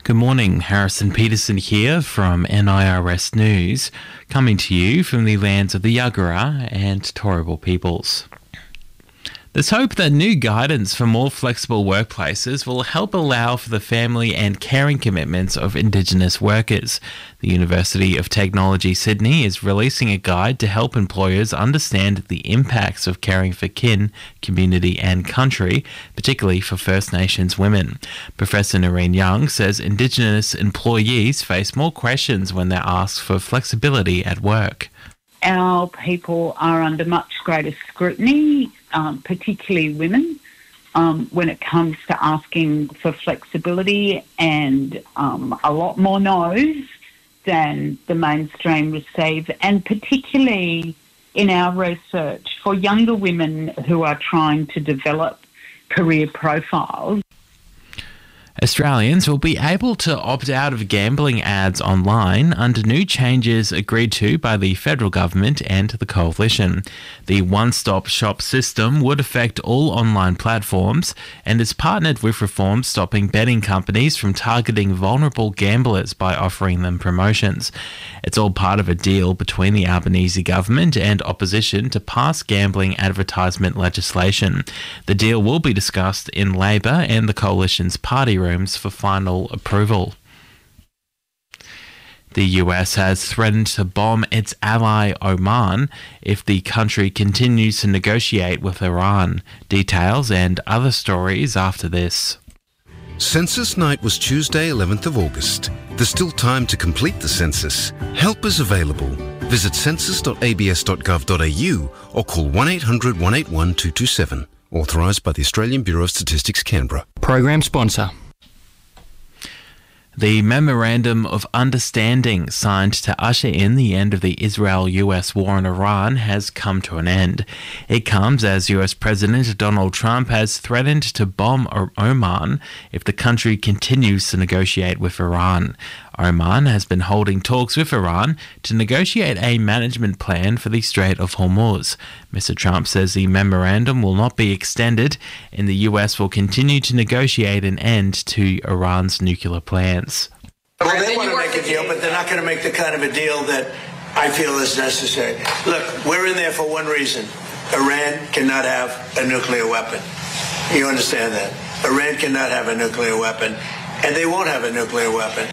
Good morning, Harrison Peterson here from NIRS News, coming to you from the lands of the Yagara and Turrbal peoples. There's hope that new guidance for more flexible workplaces will help allow for the family and caring commitments of Indigenous workers. The University of Technology Sydney is releasing a guide to help employers understand the impacts of caring for kin, community and country, particularly for First Nations women. Professor Noreen Young says Indigenous employees face more questions when they're asked for flexibility at work. Our people are under much greater scrutiny, particularly women, when it comes to asking for flexibility, and a lot more no's than the mainstream receive, and particularly in our research for younger women who are trying to develop career profiles. Australians will be able to opt out of gambling ads online under new changes agreed to by the federal government and the coalition. The one-stop shop system would affect all online platforms and is partnered with reforms stopping betting companies from targeting vulnerable gamblers by offering them promotions. It's all part of a deal between the Albanese government and opposition to pass gambling advertisement legislation. The deal will be discussed in Labor and the coalition's party rooms for final approval. The US has threatened to bomb its ally Oman if the country continues to negotiate with Iran. Details and other stories after this. Census night was Tuesday, 11th of August. There's still time to complete the census. Help is available. Visit census.abs.gov.au or call 1800 181 227. Authorised by the Australian Bureau of Statistics, Canberra. Program sponsor. The Memorandum of Understanding signed to usher in the end of the Israel-US war in Iran has come to an end. It comes as US President Donald Trump has threatened to bomb Oman if the country continues to negotiate with Iran. Oman has been holding talks with Iran to negotiate a management plan for the Strait of Hormuz. Mr. Trump says the memorandum will not be extended and the US will continue to negotiate an end to Iran's nuclear plans. Well, they want to make a deal, but they're not going to make the kind of a deal that I feel is necessary. Look, we're in there for one reason. Iran cannot have a nuclear weapon. You understand that? Iran cannot have a nuclear weapon, and they won't have a nuclear weapon.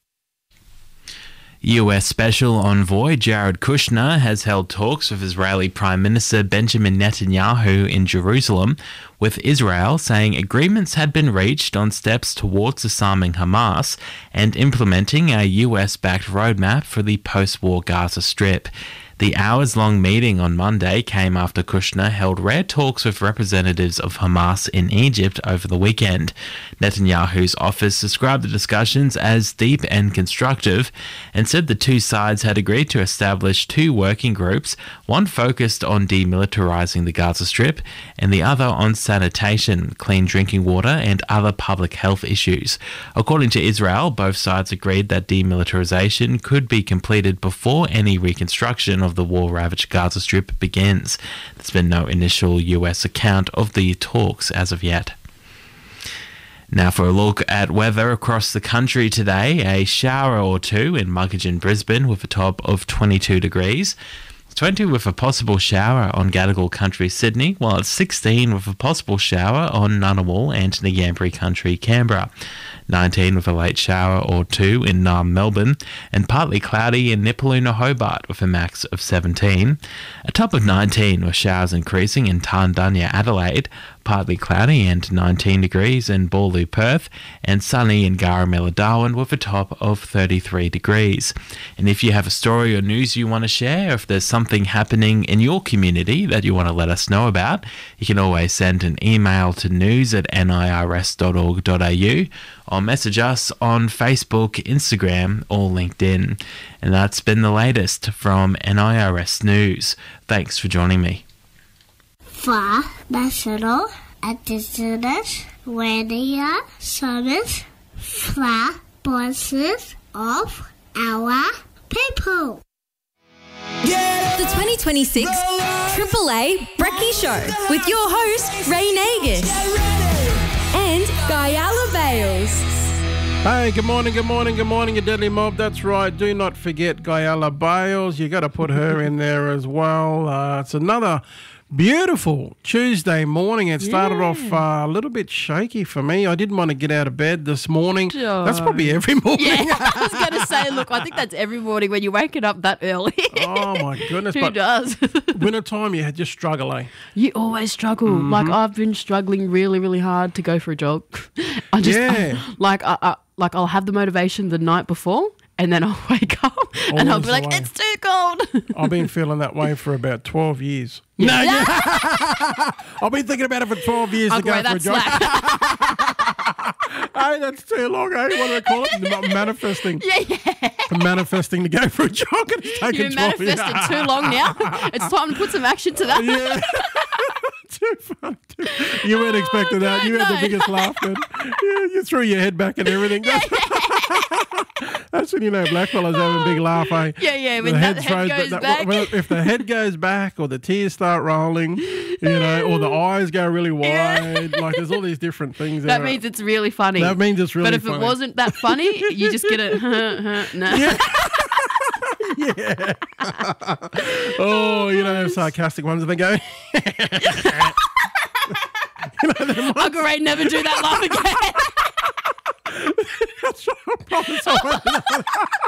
US Special Envoy Jared Kushner has held talks with Israeli Prime Minister Benjamin Netanyahu in Jerusalem, with Israel saying agreements had been reached on steps towards disarming Hamas and implementing a US-backed roadmap for the post-war Gaza Strip. The hours-long meeting on Monday came after Kushner held rare talks with representatives of Hamas in Egypt over the weekend. Netanyahu's office described the discussions as deep and constructive and said the two sides had agreed to establish two working groups, one focused on demilitarizing the Gaza Strip and the other on sanitation, clean drinking water and other public health issues. According to Israel, both sides agreed that demilitarization could be completed before any reconstruction of the war-ravaged Gaza Strip begins. There's been no initial US account of the talks as of yet. Now for a look at weather across the country today. A shower or two in Muggeridge and Brisbane with a top of 22 degrees. 20 with a possible shower on Gadigal Country, Sydney, while it's 16 with a possible shower on Ngunnawal and Ngambri Country, Canberra. 19 with a late shower or two in Naarm, Melbourne, and partly cloudy in Nipaluna, Hobart with a max of 17. A top of 19 with showers increasing in Tarndunya, Adelaide, partly cloudy and 19 degrees in Boorloo, Perth, and sunny in Garamilla, Darwin with a top of 33 degrees. And if you have a story or news you want to share, if there's something happening in your community that you want to let us know about, you can always send an email to news@nirs.org.au or message us on Facebook, Instagram or LinkedIn. And that's been the latest from NIRS News. Thanks for joining me. For National Indigenous Radio Service, for voices of our people. The 2026 AAA Brekkie Show with your host, Ray Nagus and Guyala Bales. Hey, good morning, you deadly mob. That's right. Do not forget Gayala Bales. You got to put her in there as well. It's another beautiful Tuesday morning. It started off a little bit shaky for me. I didn't want to get out of bed this morning. That's probably every morning. Yeah, I was going to say, look, I think that's every morning when you're waking up that early. Oh, my goodness. Who does? Winter time, you just struggle, eh? You always struggle. Mm-hmm. Like, I've been struggling really, really hard to go for a jog. I'll have the motivation the night before, and then I'll wake up and I'll be like, it's too cold. I've been feeling that way for about 12 years. Yeah. No, I've been thinking about it for 12 years to go for a jog. Hey, that's too long, eh? What do they call it? Manifesting. Yeah. Manifesting to go for a jog. It's taken You've 12 years. manifested too long now. It's time to put some action to that. Yeah. Too funny. You weren't expecting that. You had the biggest laugh then. Yeah, you threw your head back and everything. That's when you know blackfellas have a big laugh, eh? Yeah, when the head goes back. Well, if the head goes back or the tears start rolling, or the eyes go really wide, like there's all these different things. That means it's really funny. That means it's really funny. But if it wasn't that funny, you just get a no. Yeah. Yeah. Oh, sarcastic ones, and they go. Uncle Ray, never do that laugh again. That's what I promise I won't.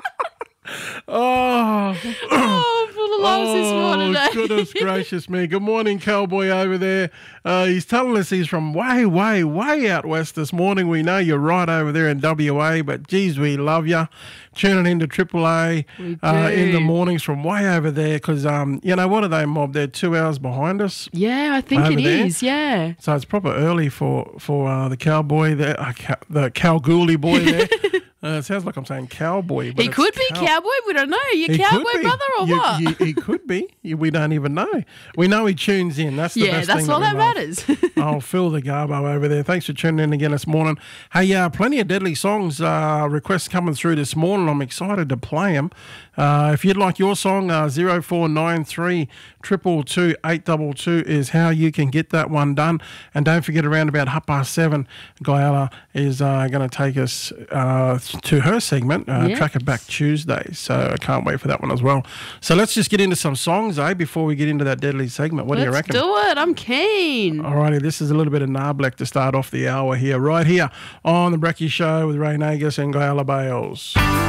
Oh, full of laughs this morning. Goodness gracious me. Good morning, Cowboy over there. He's telling us he's from way, way, way out west this morning. We know you're right over there in WA, but geez, we love you. Tuning into Triple A in the mornings from way over there because, what are they, mob? They're 2 hours behind us. Yeah, I think it is, yeah. So it's proper early for the cowboy there, the Kalgoorlie boy there. It sounds like I'm saying cowboy. But he could be cowboy. We don't know. You cowboy brother or what? He could be. We don't even know. We know he tunes in. That's the best thing. Yeah, that's all that matters. I'll Phil the Garbo over there. Thanks for tuning in again this morning. Hey, plenty of deadly songs requests coming through this morning. I'm excited to play them. If you'd like your song, 0493 222 822 is how you can get that one done. And don't forget, around about 7:30, Gayala is going to take us to her segment, Track It Back Tuesday. So I can't wait for that one as well. So let's just get into some songs, before we get into that deadly segment. What do you reckon? Let's do it. I'm keen. Alrighty, this is a little bit of Narblek to start off the hour here, right here on The Brekkie Show with Ray Nagus and Gayala Bales.